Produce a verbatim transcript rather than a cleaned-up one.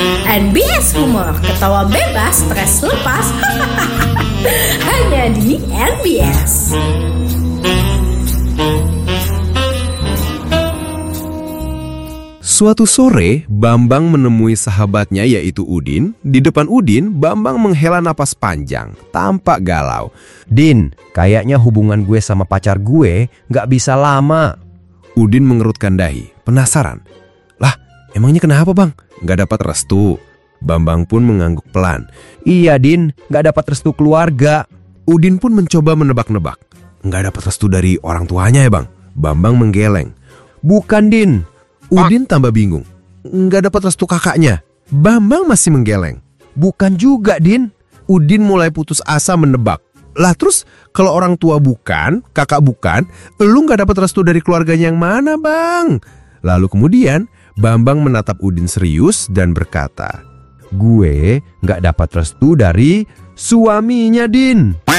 N B S Humor, ketawa bebas, stres lepas. Hanya di N B S. Suatu sore, Bambang menemui sahabatnya yaitu Udin. Di depan Udin, Bambang menghela napas panjang, tampak galau. Din, kayaknya hubungan gue sama pacar gue gak bisa lama. Udin mengerutkan dahi, penasaran. Lah, emangnya kenapa bang? Gak dapat restu? Bambang pun mengangguk pelan. Iya Din, gak dapat restu keluarga. Udin pun mencoba menebak-nebak. Gak dapat restu dari orang tuanya ya bang? Bambang menggeleng. Bukan Din. Udin tambah bingung. Nggak dapat restu kakaknya. Bambang masih menggeleng. Bukan juga, Din. Udin mulai putus asa menebak. Lah terus kalau orang tua bukan, kakak bukan, lu nggak dapat restu dari keluarganya yang mana, Bang? Lalu kemudian Bambang menatap Udin serius dan berkata, gue nggak dapat restu dari suaminya, Din.